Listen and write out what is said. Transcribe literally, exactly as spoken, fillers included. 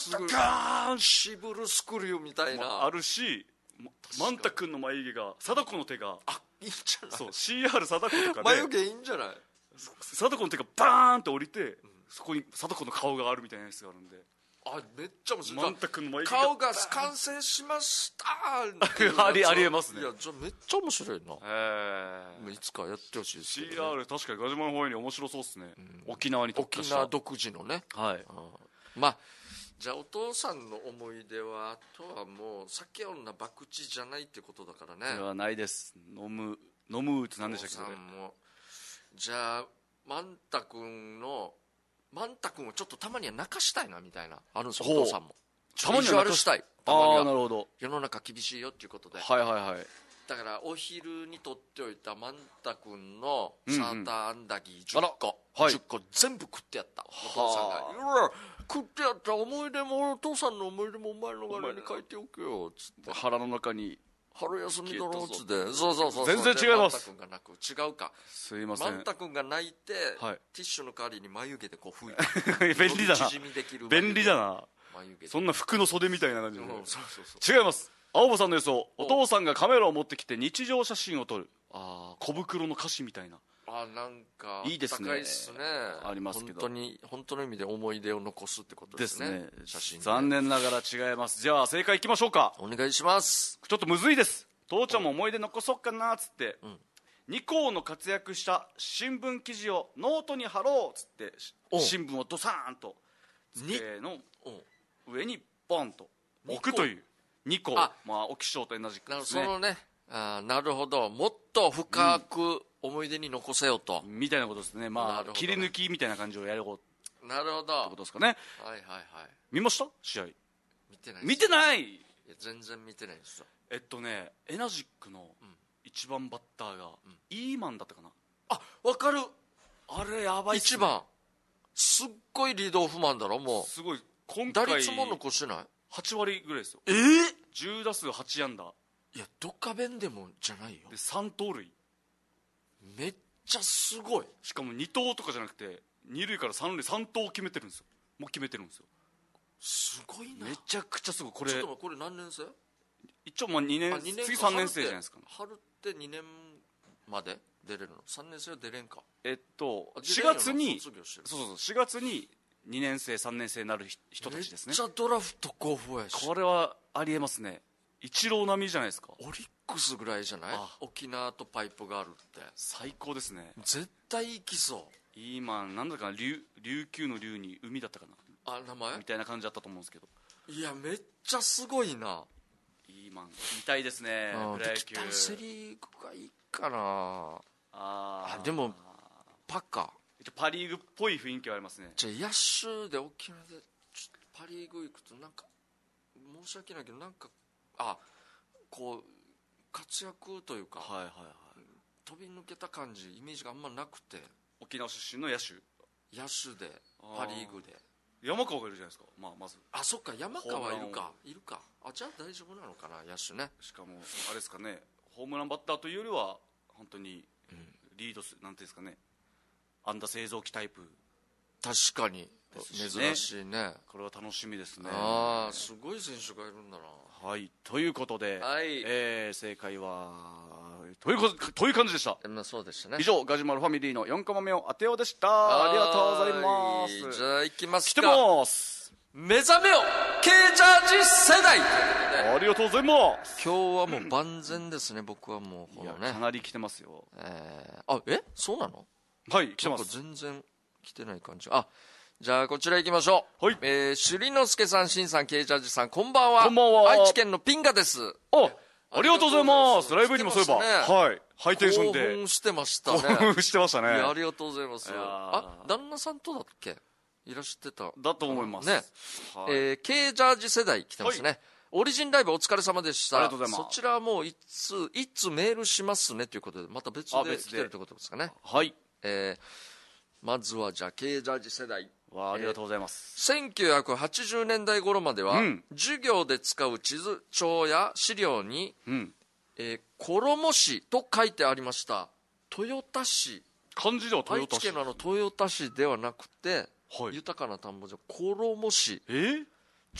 すごいガーンシブルスクリューみたいなあるし、マンタ君の眉毛が貞子の手があいいんじゃないそう シーアール 貞子とかで眉毛いいんじゃない貞子の手がバーンって降りて、うん、そこに貞子の顔があるみたいなやつがあるんで、 あめっちゃ面白い。 マンタ君の眉毛顔が完成しましたありありえますね。 いやじゃめっちゃ面白いな。 へえ。 いつかやってほしいですけど、ね、 シーアール 確かにガジュマルホエール面白そうっすね、うん、沖縄に特化した沖縄独自のね、 はい、 まあじゃあお父さんの思い出はあとはもう酒女博打じゃないってことだからね。 ではないです。飲む飲むって何でしたっけ。 もじゃあマンタ君のマンタ君をちょっとたまには泣かしたいなみたいなあるんですよお父さんも。 たまには泣かしたい。たまにはああなるほど。 世の中厳しいよっていうことで、 はいはいはい。 だからお昼にとっておいたマンタ君のサーターアンダギーじゅっこ、うんうん、じゅっこ全部食ってやった、お父さんが。うわ食ってやった、思い出もお父さんの思い出もお前の柄に書いておくよつって腹の中に春休みだろうつってそうそうそう全然違います。 マンタ君が泣く違うかすいません。 マンタ君が泣いて、はい、ティッシュの代わりに眉毛でこう拭いて便利だな便利だな。 眉毛そんな服の袖みたいな感じで、うん、 そうそうそう違います。青葉さんの予想、お父さんがカメラを持ってきて日常写真を撮る。ああ小袋の歌詞みたいな。 あなんかいいですね。 高いっすね。 ありますけど本当に本当の意味で思い出を残すってことですね。ですね。写真残念ながら違います。じゃあ正解いきましょうか。 お願いします。 ちょっとむずいです。父ちゃんも思い出残そうかなっつって、うん、に校の活躍した新聞記事をノートに貼ろうっつって新聞をドサーンと机の上にボンと置くというに校、まあ沖賞と同じくですね。 そのねあなるほどもっと深く思い出に残せよと、 うん、みたいなことですね。まあ、ね、切り抜きみたいな感じをやること。 なるほどってことですかね。 はいはいはい。 見ました試合。 見てない。 見てない。いや全然見てないですよ。 えっとねエナジックの一番バッターが、うん、イーマンだったかな。 あ分かる。 あれやばいっすね。 一番すっごいリードオフマンだろ。もうすごい今回打率も残してない。 はち割ぐらいですよ。 えー、 じゅう打数はち安打。 いやドカベンでもじゃないよ。 でさん盗塁。 めっちゃすごい。 しかもに投とかじゃなくてに塁からさん塁さん投決めてるんですよ。もう決めてるんですよ。 すごいな。 めちゃくちゃすごい。これちょっと待って、これ何年生。 一応まあにねん次さんねん生じゃないですか、ね、 春ってにねんまで出れるの。さんねん生は出れんか。 えっとしがつにそうそうそうしがつににねん生さんねん生になる人たちですね。 めっちゃドラフト候補やし。 これはありえますね。イチロー並みじゃないですか。 オリックスぐらいじゃない。沖縄とパイプがあるって最高ですね。 絶対行きそう。 今なんだかな 琉, 琉球の琉に海だったかなあ名前みたいな感じだったと思うんですけど。 いやめっちゃすごいな。 いいマン見たいですね。プロ野球セリーグがいいかなあ。 あでもパかパリーグっぽい雰囲気はありますね。 じゃあ野手で沖縄でパリーグ行くとなんか申し訳ないけどなんかあこう活躍というか、はいはいはい、飛び抜けた感じイメージがあんまなくて。 沖縄出身の野手野手でパリーグで山川がいるじゃないですか、まあ、まずあそっか山川いるかいるか。あじゃあ大丈夫なのかな野手ね。 しかもあれですかねホームランバッターというよりは本当にリードする、うん、なんていうんですかね安打製造機タイプ。 確かに珍しいね。 これは楽しみですね。 ああすごい選手がいるんだな。 はいということで、 はいえー、正解はということという感じでした。 まあ、そうでしたね。 以上ガジュマルファミリーのよんコマ目を当てようでした。ありがとうございます。 じゃあ行きますか。 来てます。 目覚めよ K ジャージ世代。 ありがとうございます。 今日はもう万全ですね。僕はもうこのねかなり来てますよ。 えー、あえそうなの。 はい来てます。 全然来てない感じ。あじゃあこちら行きましょう。はい、えー、朱里之助さん、しんさん、K ジャージさん、こんばんは。 こんばんは。 愛知県のピンガです。 あありがとうございます。ライブにもそういえば、ね、はいハイテンションで興奮してましたね。 興奮してましたね。いやありがとうございます。あ旦那さんとだっけいらしてただと思いますね。はい、えー、K ジャージ世代来てますね、はい、オリジンライブお疲れ様でした。 ありがとうございます。 そちらはもういついつメールしますねということでまた別で来てるということですかね。 はい、 えー、まずはじゃあ K ジャージ世代わありがとうございます。 えー、せんきゅうひゃくはちじゅうねんだい頃までは、うん、授業で使う地図帳や資料に、うんえー、衣市と書いてありました。豊田市漢字では豊田市愛知県のあの豊田市ではなくて、はい、豊かな田んぼじゃ衣市えー、